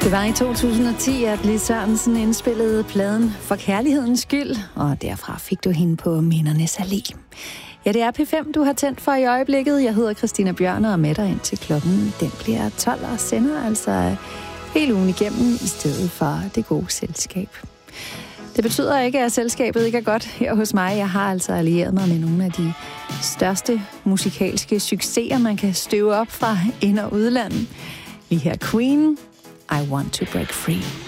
Det var i 2010, at Lis Sørensen indspillede pladen For Kærlighedens Skyld, og derfra fik du hende på Mindernes Allé. Ja, det er P5, du har tændt for i øjeblikket. Jeg hedder Christina Bjørner og er med dig indtil klokken. Den bliver 12 og sender altså hele ugen igennem i stedet for det gode selskab. Det betyder ikke, at selskabet ikke er godt her hos mig. Jeg har altså allieret mig med nogle af de største musikalske succeser, man kan støve op fra ind- og udlandet. Lige her Queen, I Want to Break Free.